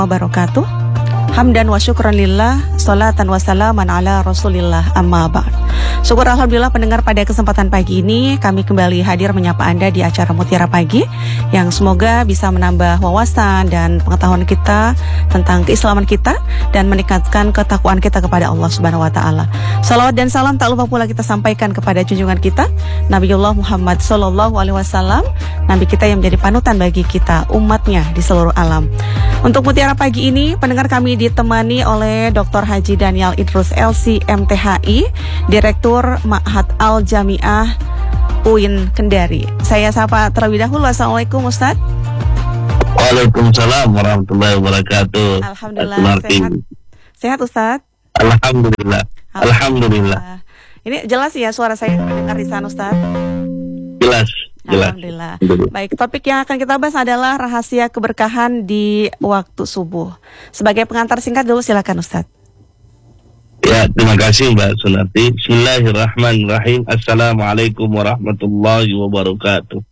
wabarakatuh. Hamdan wa syukran lillah, salatan wa salaman ala rasulillah, amma ba'd. Syukur alhamdulillah pendengar, pada kesempatan pagi ini kami kembali hadir menyapa Anda di acara Mutiara Pagi yang semoga bisa menambah wawasan dan pengetahuan kita tentang keislaman kita dan meningkatkan ketakwaan kita kepada Allah Subhanahu wa taala. Salawat dan salam tak lupa pula kita sampaikan kepada junjungan kita Nabiullah Muhammad sallallahu alaihi wasallam, nabi kita yang menjadi panutan bagi kita umatnya di seluruh alam. Untuk Mutiara Pagi ini pendengar kami ditemani oleh Dr. Haji Daniel Idrus LC MTHI, Direktur Ma'had Al-Jami'ah UIN Kendari. Saya sapa terlebih dahulu. Assalamualaikum Ustaz. Waalaikumsalam warahmatullahi wabarakatuh. Alhamdulillah sehat. Sehat Ustaz? Alhamdulillah. Alhamdulillah. Ini jelas ya suara saya terdengar di sana Ustaz? Jelas. Alhamdulillah. Baik, topik yang akan kita bahas adalah rahasia keberkahan di waktu subuh. Sebagai pengantar singkat dulu silakan Ustaz. Ya, terima kasih Mbak Sunarti. Bismillahirrahmanirrahim. Assalamualaikum warahmatullahi wabarakatuh.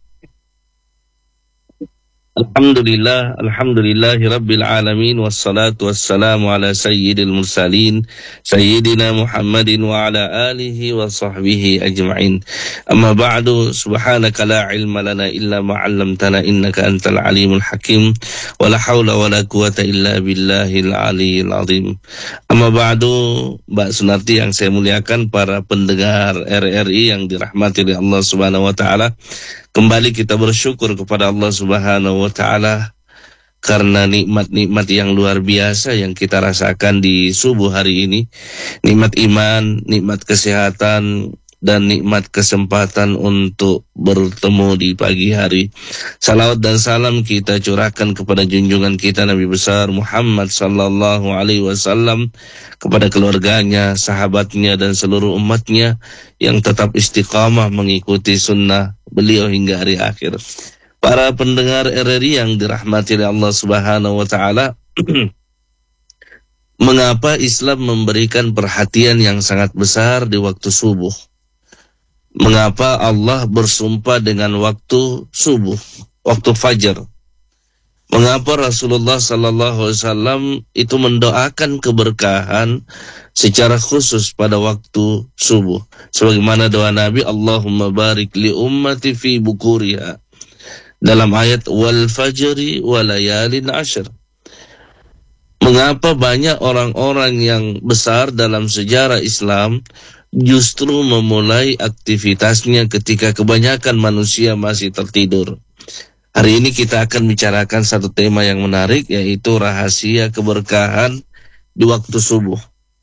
Alhamdulillahi rabbil alamin, wassalatu wassalamu ala sayyidil mursalin sayyidina Muhammadin wa ala alihi wa sahbihi ajma'in. Amma ba'du, subhanaka la ilma lana illa ma 'allamtana innaka antal alimul hakim, wa la haula wa la quwata illa billahil aliyyil azim. Amma ba'du, Mbak Sunarti yang saya muliakan, para pendengar RRI yang dirahmati oleh Allah Subhanahu wa taala. Kembali kita bersyukur kepada Allah Subhanahu wa ta'ala karena nikmat-nikmat yang luar biasa yang kita rasakan di subuh hari ini. Nikmat iman, nikmat kesehatan, dan nikmat kesempatan untuk bertemu di pagi hari. Salawat dan salam kita curahkan kepada junjungan kita Nabi besar Muhammad sallallahu alaihi wasallam, kepada keluarganya, sahabatnya, dan seluruh umatnya yang tetap istiqamah mengikuti sunnah beliau hingga hari akhir. Para pendengar RRI yang dirahmati oleh Allah Subhanahu wa taala, mengapa Islam memberikan perhatian yang sangat besar di waktu subuh? Mengapa Allah bersumpah dengan waktu subuh, waktu fajar? Mengapa Rasulullah sallallahu alaihi wasallam itu mendoakan keberkahan secara khusus pada waktu subuh? Sebagaimana doa Nabi, Allahumma barik li ummati fi bukuriha, dalam ayat wal fajri wa layalin ashr. Mengapa banyak orang-orang yang besar dalam sejarah Islam justru memulai aktivitasnya ketika kebanyakan manusia masih tertidur? Hari ini kita akan bicarakan satu tema yang menarik, yaitu rahasia keberkahan di waktu subuh.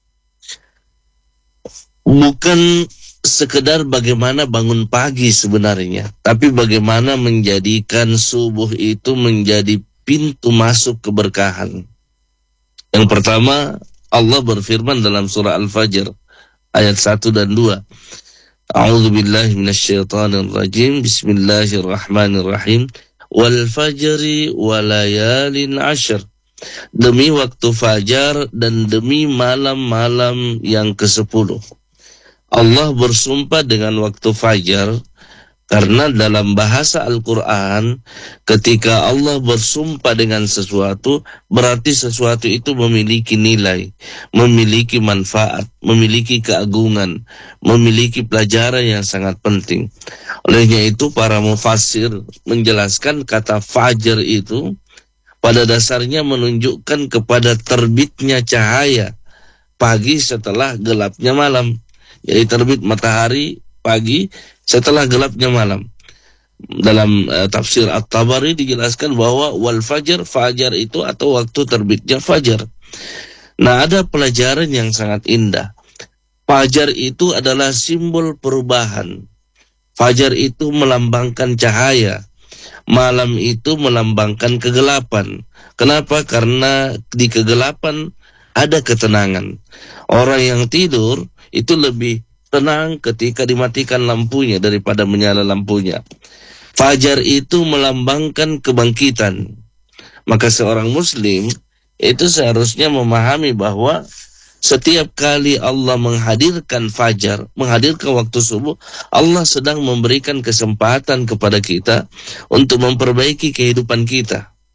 Bukan sekedar bagaimana bangun pagi sebenarnya, tapi bagaimana menjadikan subuh itu menjadi pintu masuk keberkahan. Yang pertama, Allah berfirman dalam surah Al-Fajr ayat 1 dan 2. A'udzu billahi minasyaitonir rajim. Bismillahirrahmanirrahim. Wal fajri wa layalin ashr. Demi waktu fajar dan demi malam-malam yang ke-10. Allah bersumpah dengan waktu fajar karena dalam bahasa Al-Quran, ketika Allah bersumpah dengan sesuatu, berarti sesuatu itu memiliki nilai, memiliki manfaat, memiliki keagungan, memiliki pelajaran yang sangat penting. Olehnya itu para mufassir menjelaskan kata fajar itu pada dasarnya menunjukkan kepada terbitnya cahaya pagi setelah gelapnya malam. Jadi terbit matahari pagi setelah gelapnya malam. Dalam tafsir At-Tabari dijelaskan bahwa wal fajar, fajar itu atau waktu terbitnya fajar. Nah, ada pelajaran yang sangat indah. Fajar itu adalah simbol perubahan. Fajar itu melambangkan cahaya. Malam itu melambangkan kegelapan. Kenapa? Karena di kegelapan ada ketenangan. Orang yang tidur itu lebih tenang ketika dimatikan lampunya daripada menyala lampunya. Fajar itu melambangkan kebangkitan. Maka seorang muslim itu seharusnya memahami bahwa setiap kali Allah menghadirkan fajar, menghadirkan waktu subuh, Allah sedang memberikan kesempatan kepada kita untuk memperbaiki kehidupan kita.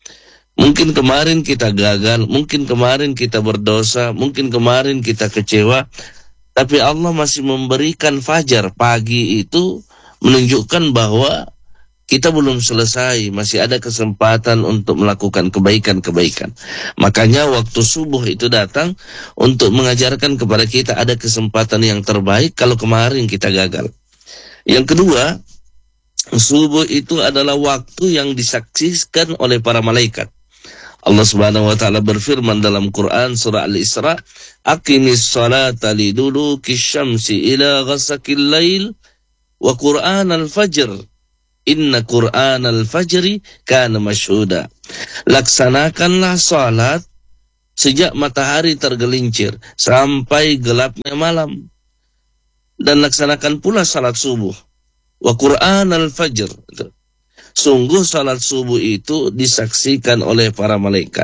Mungkin kemarin kita gagal, mungkin kemarin kita berdosa, mungkin kemarin kita kecewa, tapi Allah masih memberikan fajar pagi itu menunjukkan bahwa kita belum selesai, masih ada kesempatan untuk melakukan kebaikan-kebaikan. Makanya waktu subuh itu datang untuk mengajarkan kepada kita ada kesempatan yang terbaik kalau kemarin kita gagal. Yang kedua, subuh itu adalah waktu yang disaksikan oleh para malaikat. Allah Subhanahu wa taala berfirman dalam Quran surah Al-Isra, "Aqimis salata liduluki syamsi ila ghasaqil lail wa Qur'anal fajr. Inna Qur'anal fajri kana masyhuda." Laksanakanlah salat sejak matahari tergelincir sampai gelapnya malam. Dan laksanakan pula salat subuh. Wa Qur'anal fajr. Sungguh salat subuh itu disaksikan oleh para malaikat.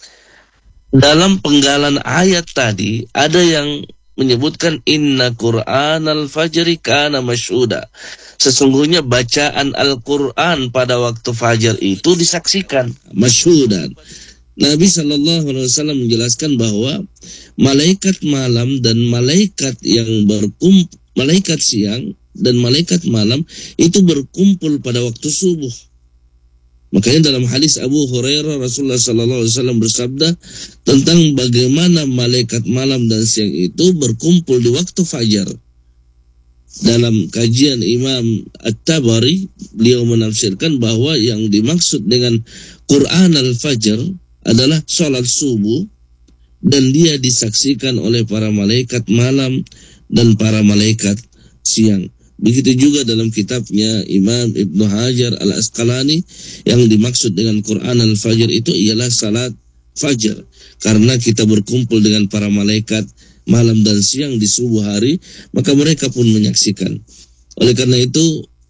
Dalam penggalan ayat tadi ada yang menyebutkan inna Qur'anal fajri kana masyhuda. Sesungguhnya bacaan Al-Quran pada waktu fajar itu disaksikan, masyhudan. Nabi SAW menjelaskan bahwa malaikat malam dan malaikat yang malaikat siang dan malaikat malam itu berkumpul pada waktu subuh. Makanya dalam hadis Abu Hurairah Rasulullah SAW bersabda tentang bagaimana malaikat malam dan siang itu berkumpul di waktu fajar. Dalam kajian Imam At-Tabari, beliau menafsirkan bahwa yang dimaksud dengan Quran al-Fajr adalah salat subuh dan dia disaksikan oleh para malaikat malam dan para malaikat siang. Begitu juga dalam kitabnya Imam Ibnu Hajar Al-Asqalani, yang dimaksud dengan Quran al-Fajr itu ialah salat fajar. Karena kita berkumpul dengan para malaikat malam dan siang di subuh hari, maka mereka pun menyaksikan. Oleh karena itu,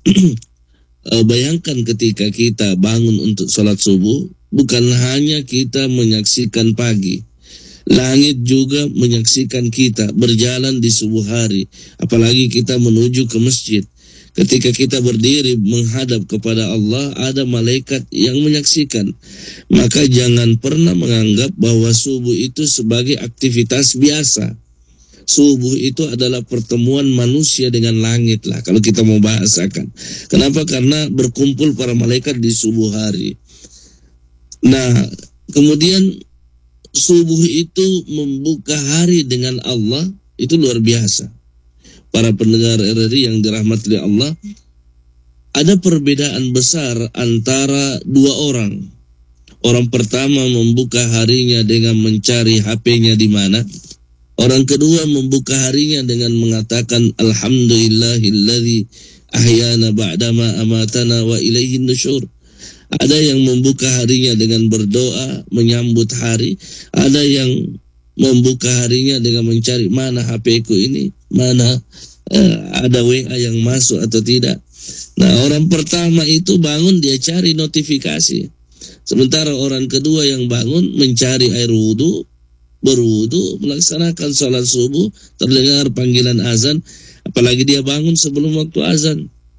bayangkan ketika kita bangun untuk salat subuh, bukan hanya kita menyaksikan pagi, langit juga menyaksikan kita berjalan di subuh hari. Apalagi kita menuju ke masjid. Ketika kita berdiri menghadap kepada Allah, ada malaikat yang menyaksikan. Maka jangan pernah menganggap bahwa subuh itu sebagai aktivitas biasa. Subuh itu adalah pertemuan manusia dengan langit lah, kalau kita mau bahasakan. Kenapa? Karena berkumpul para malaikat di subuh hari. Nah, kemudian subuh itu membuka hari dengan Allah, itu luar biasa. Para pendengar RRI yang dirahmati oleh Allah, ada perbedaan besar antara dua orang. Orang pertama membuka harinya dengan mencari HP-nya di mana. Orang kedua membuka harinya dengan mengatakan alhamdulillahilladzi ahyana ba'dama amatana wa ilaihin nusyur. Ada yang membuka harinya dengan berdoa menyambut hari, ada yang membuka harinya dengan mencari mana HP-ku ini, mana ada WA yang masuk atau tidak. Nah, orang pertama itu bangun dia cari notifikasi. Sementara orang kedua yang bangun mencari air wudhu, berwudhu, melaksanakan sholat subuh, terdengar panggilan azan, apalagi dia bangun sebelum waktu azan.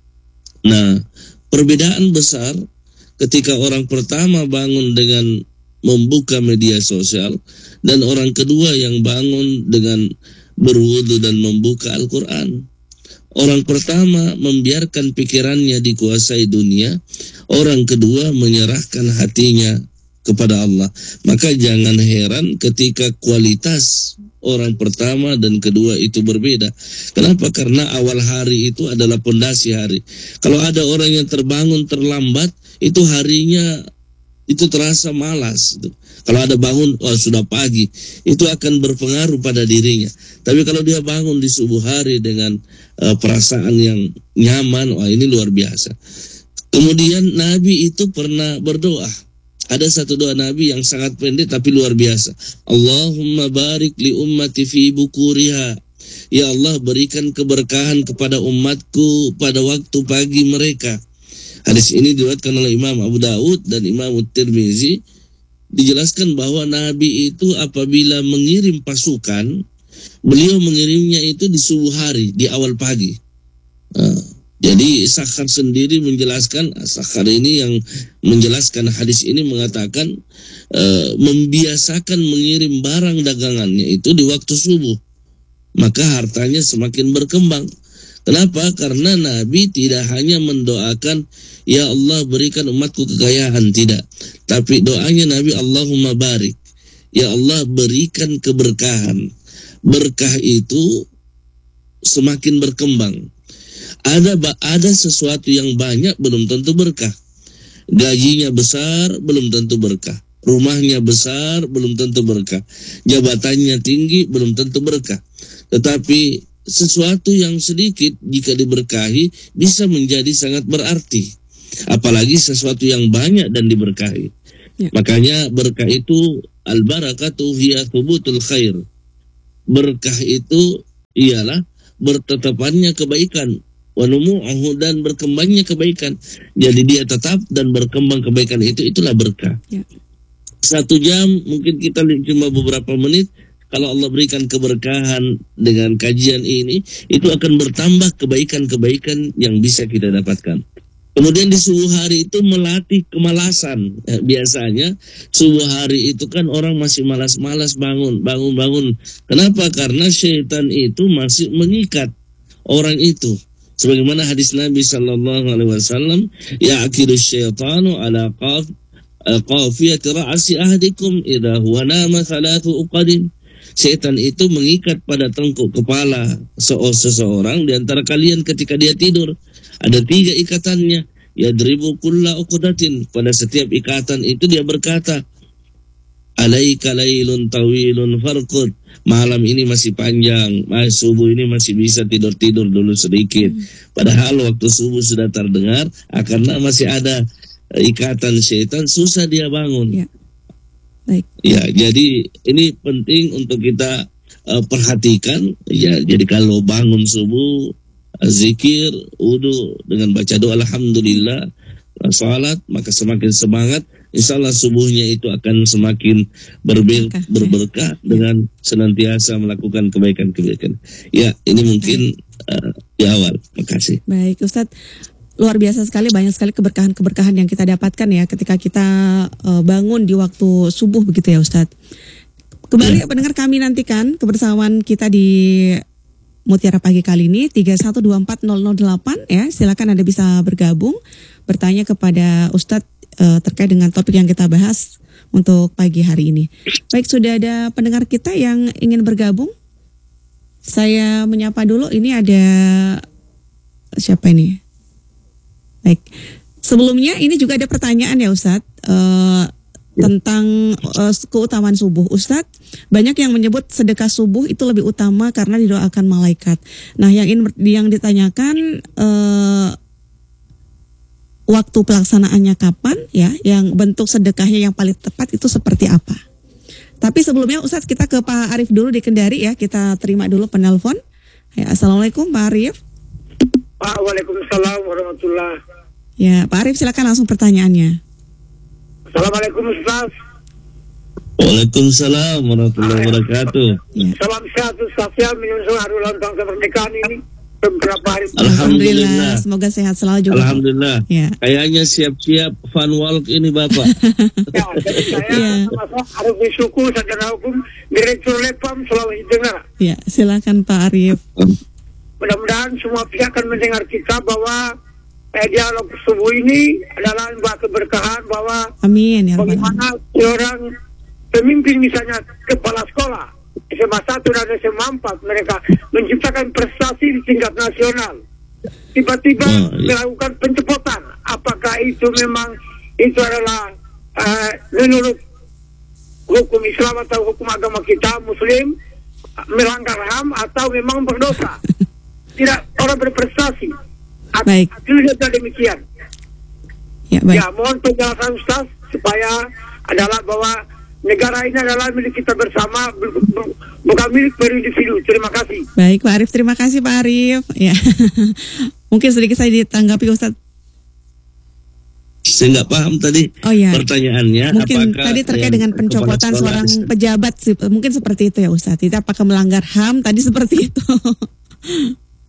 Nah, perbedaan besar ketika orang pertama bangun dengan membuka media sosial dan orang kedua yang bangun dengan berwudu dan membuka Al-Quran. Orang pertama membiarkan pikirannya dikuasai dunia, orang kedua menyerahkan hatinya kepada Allah. Maka jangan heran ketika kualitas orang pertama dan kedua itu berbeda. Kenapa? Karena awal hari itu adalah pondasi hari. Kalau ada orang yang terbangun terlambat, itu harinya itu terasa malas. Kalau ada bangun, sudah pagi, itu akan berpengaruh pada dirinya. Tapi kalau dia bangun di subuh hari dengan perasaan yang nyaman, ini luar biasa. Kemudian Nabi itu pernah berdoa. Ada satu doa Nabi yang sangat pendek tapi luar biasa. Allahumma barik li ummati fi bukuriha. Ya Allah, berikan keberkahan kepada umatku pada waktu pagi mereka. Hadis ini diriwayatkan oleh Imam Abu Daud dan Imam Tirmizi. Dijelaskan bahwa Nabi itu apabila mengirim pasukan, beliau mengirimnya itu di subuh hari, di awal pagi. Jadi Sakhar sendiri menjelaskan, Sakhar ini yang menjelaskan hadis ini mengatakan membiasakan mengirim barang dagangannya itu di waktu subuh, maka hartanya semakin berkembang. Kenapa? Karena Nabi tidak hanya mendoakan, ya Allah berikan umatku kekayaan, tidak. Tapi doanya Nabi, Allahumma barik, ya Allah berikan keberkahan. Berkah itu semakin berkembang. Ada sesuatu yang banyak belum tentu berkah. Gajinya besar belum tentu berkah. Rumahnya besar belum tentu berkah. Jabatannya tinggi belum tentu berkah. Tetapi sesuatu yang sedikit jika diberkahi bisa menjadi sangat berarti. Apalagi sesuatu yang banyak dan diberkahi. Ya. Makanya berkah itu al-barakatu hiya thubutul khair. Berkah itu ialah bertetapannya kebaikan, wanumu'uhu dan berkembangnya kebaikan. Jadi dia tetap dan berkembang kebaikan itulah berkah. Ya. 1 jam mungkin kita cuma beberapa menit, kalau Allah berikan keberkahan dengan kajian ini, itu akan bertambah kebaikan-kebaikan yang bisa kita dapatkan. Kemudian di subuh hari itu melatih kemalasan. Biasanya subuh hari itu kan orang masih malas-malas bangun. Kenapa? Karena syaitan itu masih mengikat orang itu. Sebagaimana hadis Nabi Sallallahu Alaihi Wasallam, ya'kidu syaitanu ala qafiyati ra'asi ahdikum idha huwa nama 3 uqadin. Syaitan itu mengikat pada tengkuk kepala seseorang di antara kalian ketika dia tidur. Ada 3 ikatannya. Yadribu kulla uqdatin. Pada setiap ikatan itu dia berkata, alaika lailun tawilun farqud. Malam ini masih panjang, subuh ini masih bisa tidur-tidur dulu sedikit. Padahal waktu subuh sudah terdengar, karena masih ada ikatan syaitan, susah dia bangun. Ya. Baik. Ya, jadi ini penting untuk kita perhatikan. Ya, jadi kalau bangun subuh, zikir, wudu dengan baca doa alhamdulillah, salat, maka semakin semangat. Insya Allah subuhnya itu akan semakin berberkah dengan senantiasa melakukan kebaikan-kebaikan. Ya, ini mungkin di awal. Makasih. Baik, Ustadz. Luar biasa sekali, banyak sekali keberkahan-keberkahan yang kita dapatkan ya ketika kita bangun di waktu subuh begitu ya Ustadz. Kembali pendengar kami nantikan kebersamaan kita di Mutiara Pagi kali ini 3124008 ya. Silakan Anda bisa bergabung bertanya kepada Ustadz terkait dengan topik yang kita bahas untuk pagi hari ini. Baik, sudah ada pendengar kita yang ingin bergabung. Saya menyapa dulu, ini ada siapa ini? Baik, sebelumnya ini juga ada pertanyaan ya Ustadz tentang keutamaan subuh. Ustadz, banyak yang menyebut sedekah subuh itu lebih utama karena didoakan malaikat. Nah, yang ditanyakan waktu pelaksanaannya kapan ya? Yang bentuk sedekahnya yang paling tepat itu seperti apa? Tapi sebelumnya Ustadz, kita ke Pak Arif dulu di Kendari ya. Kita terima dulu penelpon. Ya, Assalamualaikum Pak Arif. Waalaikumsalam warahmatullahi. Ya, Pak Arif silakan langsung pertanyaannya. Assalamualaikum Ustaz. Waalaikumsalam warahmatullahi wabarakatuh. Salam sehat Ustaz ya, menyusul hari ulang tahun kemerdekaan ini beberapa hari. Alhamdulillah, semoga sehat selalu juga. Alhamdulillah. Ya. Kayaknya siap-siap fun walk ini Bapak. Ya, jadi saya Arif Bisuku, Sarjana Hukum, Direktur Lepam, Sulawesi Tengah. Ya, silakan Pak Arif. Mudah-mudahan semua pihak akan mendengar kita bahwa dialog subuh ini adalah sebuah keberkahan, bahwa amin ya bagaimana seorang pemimpin misalnya kepala sekolah SMA 1 dan SMA 4 mereka menciptakan prestasi di tingkat nasional, tiba-tiba melakukan pencopotan. Apakah itu memang itu adalah menurut hukum Islam atau hukum agama kita Muslim melanggar HAM atau memang berdosa? Tidak, orang berprestasi. Baik. Hasilnya demikian. Ya, baik. Ya, mohon penjelasan Ustaz supaya adalah bahwa negara ini adalah milik kita bersama, bukan milik per individu. Terima kasih. Baik Pak Arif, terima kasih Pak Arif. Ya, mungkin sedikit saya ditanggapi Ustaz. Saya nggak paham tadi pertanyaannya. Mungkin tadi terkait dengan pencopotan seorang pejabat, mungkin seperti itu ya Ustaz. Tidak apakah melanggar HAM tadi seperti itu.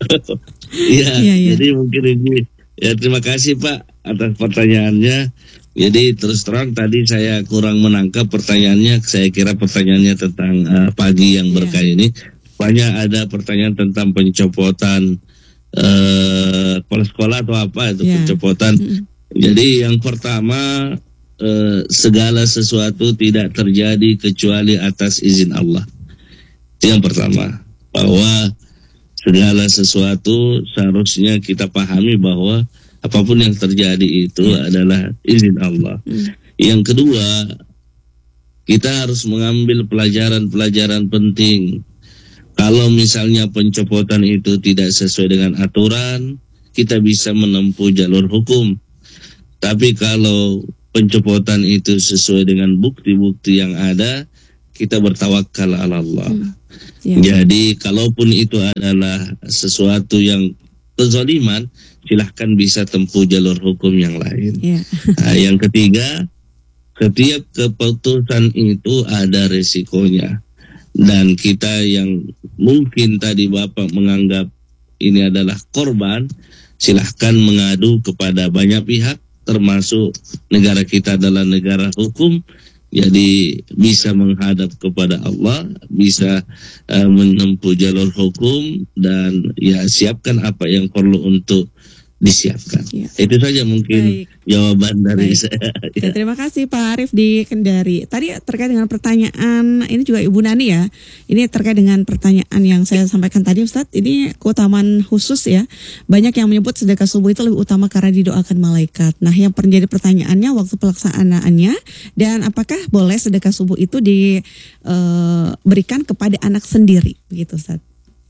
Iya, Iya. jadi mungkin ini ya, terima kasih Pak atas pertanyaannya. Jadi terus terang tadi saya kurang menangkap pertanyaannya. Saya kira pertanyaannya tentang pagi yang berkah ini. Banyak ada pertanyaan tentang pencopotan kepala sekolah atau apa itu pencopotan. Jadi yang pertama, segala sesuatu tidak terjadi kecuali atas izin Allah. Itu yang pertama, bahwa segala sesuatu seharusnya kita pahami bahwa apapun yang terjadi itu adalah izin Allah. Yang kedua, kita harus mengambil pelajaran-pelajaran penting. Kalau misalnya pencopotan itu tidak sesuai dengan aturan, kita bisa menempuh jalur hukum. Tapi kalau pencopotan itu sesuai dengan bukti-bukti yang ada, kita bertawakal ala Allah. Jadi kalaupun itu adalah sesuatu yang kezaliman, silahkan bisa tempuh jalur hukum yang lain. Nah, yang ketiga, setiap keputusan itu ada resikonya. Dan kita yang mungkin tadi Bapak menganggap ini adalah korban, silahkan mengadu kepada banyak pihak, termasuk negara kita adalah negara hukum. Jadi bisa menghadap kepada Allah, bisa menempuh jalur hukum, dan ya siapkan apa yang perlu untuk disiapkan. Itu saja mungkin jawaban dari saya. Ya, terima kasih Pak Arif di Kendari. Tadi terkait dengan pertanyaan, ini juga Ibu Nani ya. Ini terkait dengan pertanyaan yang saya sampaikan tadi Ustadz. Ini keutamaan khusus ya. Banyak yang menyebut sedekah subuh itu lebih utama karena didoakan malaikat. Nah, yang menjadi pertanyaannya waktu pelaksanaannya, dan apakah boleh sedekah subuh itu diberikan kepada anak sendiri, begitu Ustadz?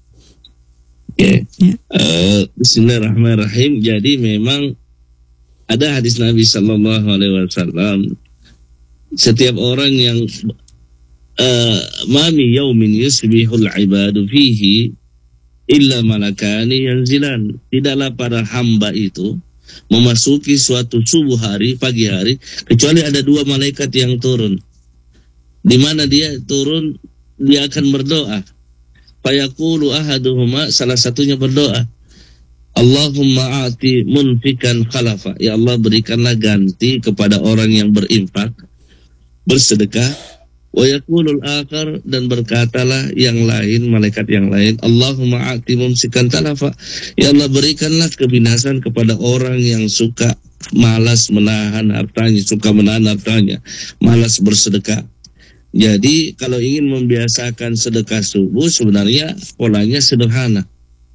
Bismillahirrahmanirrahim. Jadi memang ada hadis Nabi Sallallahu Alaihi Wasallam, setiap orang yang mami yaumin yusbihul ibadu fihi illa malakani yanzilan. Tidaklah para hamba itu memasuki suatu subuh hari, pagi hari, kecuali ada dua malaikat yang turun. Di mana dia turun, dia akan berdoa. Fayaqulu ahaduhuma, salah satunya berdoa, Allahumma a'ti munfikan khalafa. Ya Allah, berikanlah ganti kepada orang yang berinfak, bersedekah. Wa yaqulul akhar, dan berkatalah yang lain, malaikat yang lain, Allahumma a'ti mumsikan talafa. Ya Allah, berikanlah kebinasan kepada orang yang suka malas menahan hartanya, suka menahan hartanya, malas bersedekah. Jadi kalau ingin membiasakan sedekah subuh, sebenarnya polanya sederhana.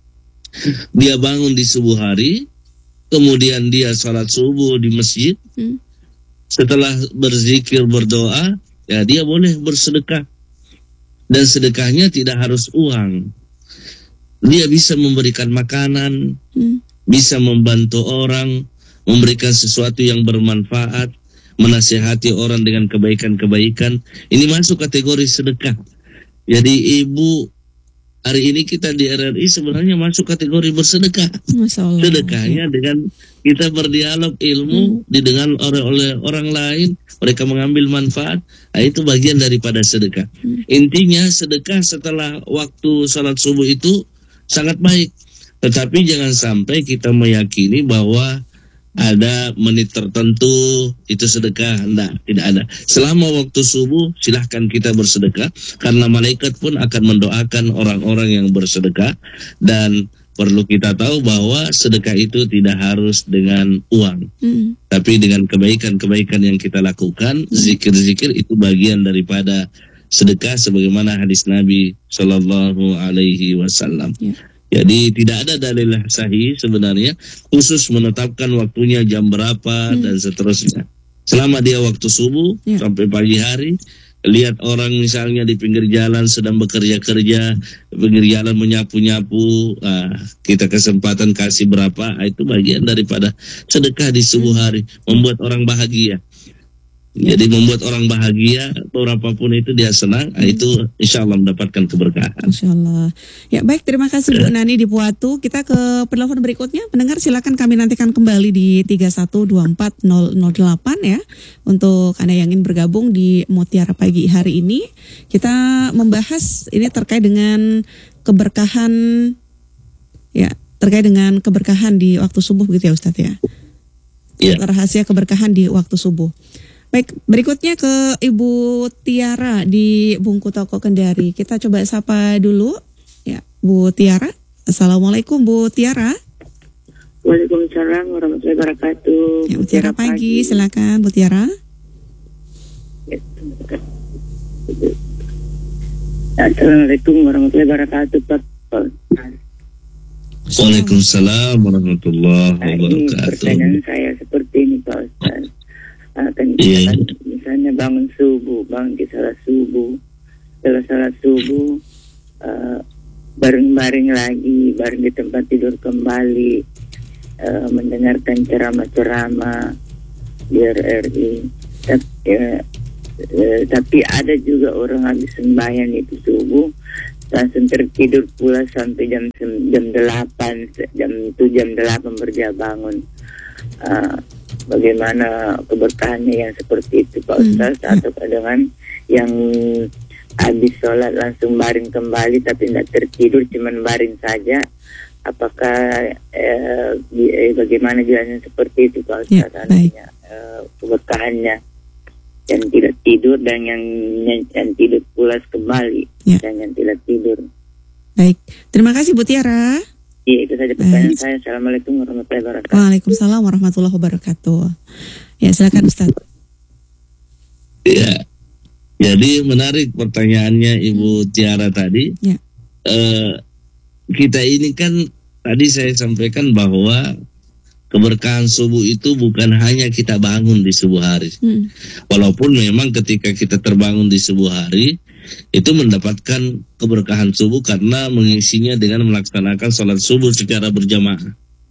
Dia bangun di subuh hari, kemudian dia sholat subuh di masjid. Setelah berzikir, berdoa, ya dia boleh bersedekah. Dan sedekahnya tidak harus uang. Dia bisa memberikan makanan, bisa membantu orang, memberikan sesuatu yang bermanfaat, menasihati orang dengan kebaikan-kebaikan. Ini masuk kategori sedekah. Jadi ibu, hari ini kita di RRI sebenarnya masuk kategori bersedekah. Sedekahnya dengan kita berdialog ilmu, didengar oleh orang lain, mereka mengambil manfaat. Nah, itu bagian daripada sedekah. Intinya sedekah setelah waktu salat subuh itu sangat baik. Tetapi jangan sampai kita meyakini bahwa ada menit tertentu itu sedekah. Tidak ada. Selama waktu subuh silahkan kita bersedekah, karena malaikat pun akan mendoakan orang-orang yang bersedekah. Dan perlu kita tahu bahwa sedekah itu tidak harus dengan uang, tapi dengan kebaikan-kebaikan yang kita lakukan. Zikir-zikir itu bagian daripada sedekah, sebagaimana hadis Nabi Sallallahu Alaihi Wasallam. Jadi tidak ada dalil sahih sebenarnya khusus menetapkan waktunya jam berapa dan seterusnya. Selama dia waktu subuh sampai pagi hari, lihat orang misalnya di pinggir jalan sedang bekerja-kerja, pinggir jalan menyapu-nyapu, kita kesempatan kasih berapa, itu bagian daripada sedekah di subuh hari, membuat orang bahagia. Jadi membuat orang bahagia, apapun itu dia senang, itu insya Allah mendapatkan keberkahan. Insya Allah. Ya baik, terima kasih Bu Nani di Puatu. Kita ke penelpon berikutnya. Pendengar silakan kami nantikan kembali di 31240008 ya. Untuk Anda yang ingin bergabung di Mutiara Pagi hari ini. Kita membahas ini terkait dengan keberkahan Ya, terkait dengan keberkahan di waktu subuh begitu ya Ustadz ya. Ya. Rahasia keberkahan di waktu subuh. Baik, berikutnya ke Ibu Tiara di Bungku Toko Kendari. Kita coba sapa dulu ya, Bu Tiara. Assalamualaikum Bu Tiara. Waalaikumsalam warahmatullahi wabarakatuh. Ya, Bu Tiara pagi, silakan Bu Tiara. Assalamualaikum warahmatullahi wabarakatuh, Pak. Waalaikumsalam warahmatullahi Ini wabarakatuh. pertanyaan saya seperti ini, Pak Ustaz. Kan Iya. misalnya bangun subuh, bangun di salat subuh, setelah salat subuh, baring-baring lagi, baring di tempat tidur kembali, mendengarkan ceramah-ceramah di RRI. Tapi ada juga orang habis sembahyang itu subuh langsung tertidur pula sampai jam 8 berjaya bangun. Bagaimana keberkahannya yang seperti itu Pak Ustaz, atau dengan yang habis sholat langsung baring kembali tapi tidak tertidur, cuman baring saja, apakah bagaimana jalannya seperti itu Pak Ustaz? Ya, keberkahannya yang tidak tidur dan yang tidur pulas kembali, ya, dan yang tidak tidur. Baik, terima kasih Bu Tiara. Iya, itu saja pertanyaan saya. Assalamualaikum warahmatullahi wabarakatuh. Waalaikumsalam warahmatullahi wabarakatuh. Ya, silakan Ustaz. Ya, jadi menarik pertanyaannya Ibu Tiara tadi. Ya. Kita ini kan tadi saya sampaikan bahwa keberkahan subuh itu bukan hanya kita bangun di subuh hari. Walaupun memang ketika kita terbangun di subuh hari itu mendapatkan keberkahan subuh karena mengisinya dengan melaksanakan sholat subuh secara berjamaah.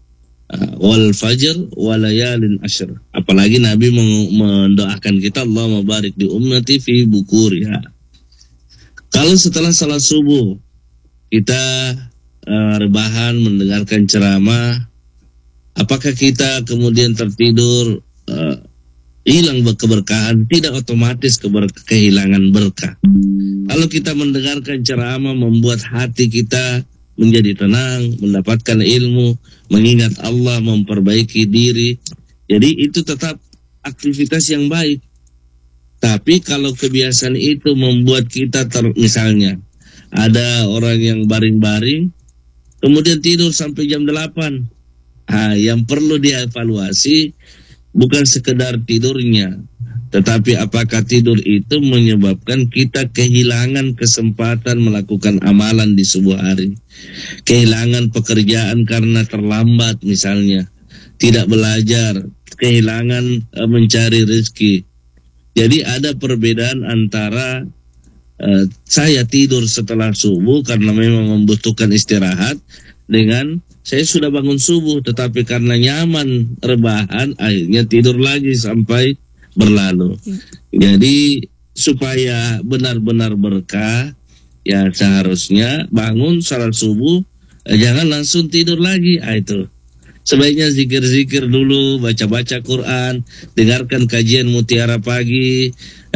Wal fajr walayalin ashr. Apalagi Nabi mendoakan kita, Allahumma barik di ummati fi bukuriha. Kalau setelah sholat subuh kita rebahan mendengarkan ceramah, apakah kita kemudian tertidur hilang keberkahan? Tidak otomatis kehilangan berkah. Kalau kita mendengarkan ceramah membuat hati kita menjadi tenang, mendapatkan ilmu, mengingat Allah, memperbaiki diri, jadi itu tetap aktivitas yang baik. Tapi kalau kebiasaan itu membuat kita misalnya ada orang yang baring-baring kemudian tidur sampai jam 8, yang perlu dievaluasi bukan sekedar tidurnya, tetapi apakah tidur itu menyebabkan kita kehilangan kesempatan melakukan amalan di subuh hari, kehilangan pekerjaan karena terlambat misalnya, tidak belajar, kehilangan mencari rezeki. Jadi ada perbedaan antara saya tidur setelah subuh karena memang membutuhkan istirahat, dengan saya sudah bangun subuh tetapi karena nyaman rebahan akhirnya tidur lagi sampai berlalu. Jadi supaya benar-benar berkah, ya seharusnya bangun salat subuh, jangan langsung tidur lagi. Itu sebaiknya zikir-zikir dulu, baca-baca Quran, dengarkan kajian Mutiara Pagi,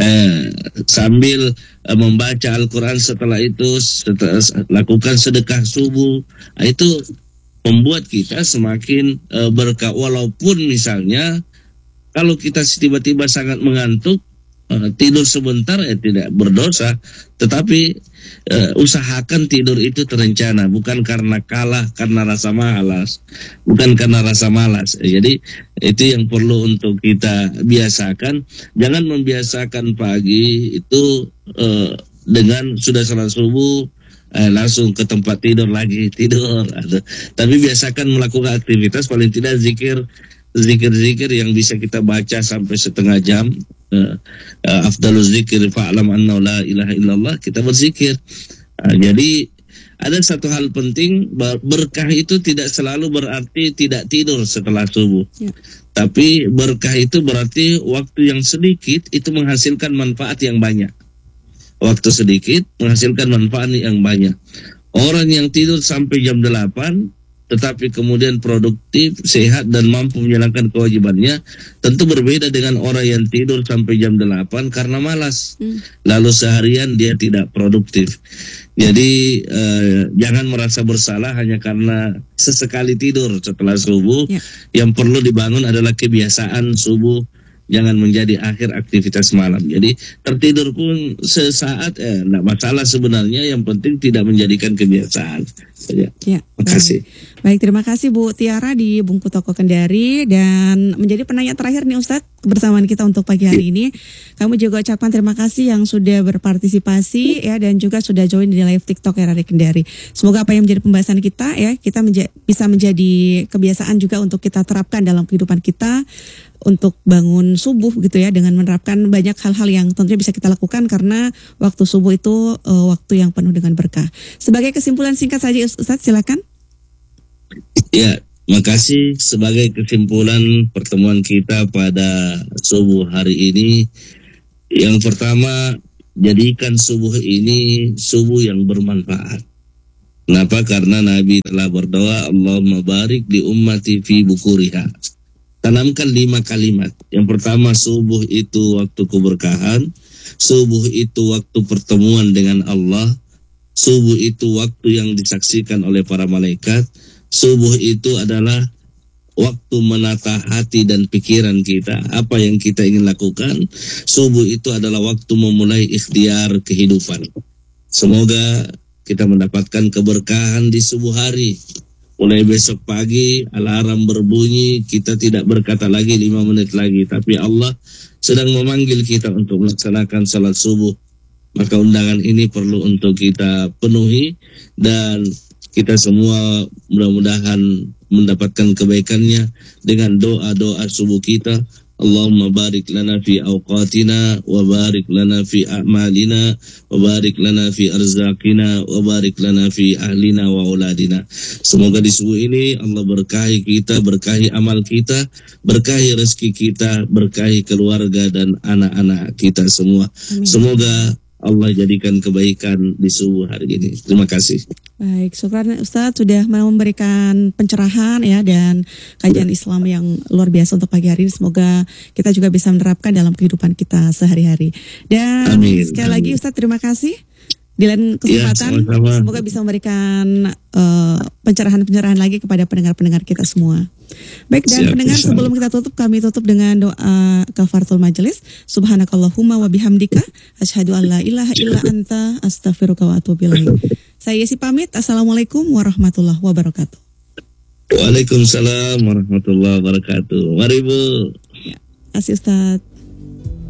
sambil membaca Al-Quran. Setelah itu lakukan sedekah subuh. Itu membuat kita semakin berkah. Walaupun misalnya kalau kita tiba-tiba sangat mengantuk, tidur sebentar tidak berdosa, tetapi usahakan tidur itu terencana, bukan karena kalah, karena rasa malas, bukan karena rasa malas. Jadi itu yang perlu untuk kita biasakan. Jangan membiasakan pagi itu dengan sudah salat subuh langsung ke tempat tidur lagi tidur. Tapi biasakan melakukan aktivitas, paling tidak zikir yang bisa kita baca sampai setengah jam. Afdaluz zikir fa'lam anna la ilaha illallah, kita berzikir. Jadi ada satu hal penting, berkah itu tidak selalu berarti tidak tidur setelah subuh. Tapi berkah itu berarti waktu yang sedikit itu menghasilkan manfaat yang banyak. Waktu sedikit menghasilkan manfaat yang banyak. Orang yang tidur sampai jam 8 tetapi kemudian produktif, sehat dan mampu menjalankan kewajibannya, tentu berbeda dengan orang yang tidur sampai jam 8 karena malas. Lalu seharian dia tidak produktif. Jadi jangan merasa bersalah hanya karena sesekali tidur setelah subuh. Yang perlu dibangun adalah kebiasaan subuh, jangan menjadi akhir aktivitas malam. Jadi tertidur pun sesaat tidak masalah sebenarnya, yang penting tidak menjadikan kebiasaan. Ya. Terima kasih. Baik, terima kasih Bu Tiara di Bungku Toko Kendari. Dan menjadi penanya terakhir nih Ustadz kebersamaan kita untuk pagi hari ini. Kami juga ucapkan terima kasih yang sudah berpartisipasi ya, dan juga sudah join di live TikTok RRI Kendari. Semoga apa yang menjadi pembahasan kita ya, kita bisa menjadi kebiasaan juga untuk kita terapkan dalam kehidupan kita untuk bangun subuh gitu ya, dengan menerapkan banyak hal-hal yang tentunya bisa kita lakukan karena waktu subuh itu waktu yang penuh dengan berkah. Sebagai kesimpulan singkat saja Ustadz, silakan. Ya, makasih. Sebagai kesimpulan pertemuan kita pada subuh hari ini, yang pertama, jadikan subuh ini subuh yang bermanfaat. Kenapa? Karena Nabi telah berdoa, Allahumma barik di ummati fi bukuriha. Tanamkan 5 kalimat. Yang pertama, subuh itu waktu keberkahan, subuh itu waktu pertemuan dengan Allah, subuh itu waktu yang disaksikan oleh para malaikat, subuh itu adalah waktu menata hati dan pikiran kita, apa yang kita ingin lakukan. Subuh itu adalah waktu memulai ikhtiar kehidupan. Semoga kita mendapatkan keberkahan di subuh hari. Mulai besok pagi, alarm berbunyi, kita tidak berkata lagi 5 menit lagi, tapi Allah sedang memanggil kita untuk melaksanakan salat subuh. Maka undangan ini perlu untuk kita penuhi, dan kita semua mudah-mudahan mendapatkan kebaikannya dengan doa-doa subuh kita. Allahumma barik lana fi awqatina, wa barik lana fi a'malina, wa barik lana fi arzakina, wa barik lana fi ahlina wa auladina. Semoga di subuh ini Allah berkahi kita, berkahi amal kita, berkahi rezeki kita, berkahi keluarga dan anak-anak kita semua. Amin. Semoga Allah jadikan kebaikan di subuh hari ini. Terima kasih. Baik, syukur Ustadz sudah memberikan pencerahan ya, dan kajian Islam yang luar biasa untuk pagi hari ini. Semoga kita juga bisa menerapkan dalam kehidupan kita sehari-hari. Dan amin, sekali lagi Ustadz terima kasih. Di lain kesempatan semoga bisa memberikan pencerahan-pencerahan lagi kepada pendengar-pendengar kita semua. Baik, dan pendengar, sebelum kita tutup, kami tutup dengan doa kafaratul majelis. Subhanakallahumma wa bihamdika asyhadu an la ilaha illa anta astaghfiruka wa atubu ilaik. Saya Yesi pamit. Assalamualaikum warahmatullahi wabarakatuh. Waalaikumsalam warahmatullahi wabarakatuh. Mari Bu. Ya, asih Ustaz.